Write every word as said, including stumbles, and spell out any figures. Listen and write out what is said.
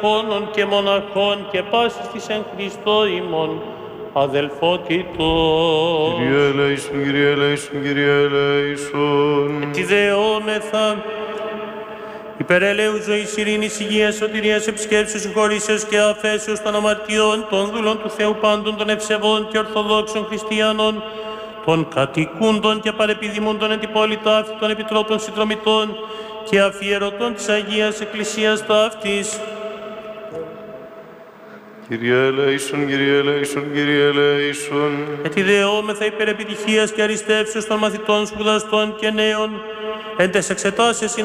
πόνων και μοναχών και πάσης της εν Χριστώ ημών αδελφότητος. Kyrie eleison, Kyrie eleison, Kyrie eleison. Τη δεόμεθα υπερελαίου ζωής, ειρήνης, υγείας, σωτηρίας, επισκέψεως, συγχωρήσεως και αφέσεως των αμαρτιών, των δούλων του Θεού πάντων, των ευσεβών και ορθοδόξων χριστιανών, των κατοικούντων και παρεπιδημούντων εν την πόλη ταύτη, των επιτρόπων συνδρομητών και αφιερωτών της Αγίας Εκκλησίας ταύτης. Kyrie eleison, Kyrie eleison, Kyrie eleison. Ετιδεόμεθα υπερ επιτυχίας και αριστεύσεως των μαθητών, σπουδαστών και νέων, εν τες εξετάσεις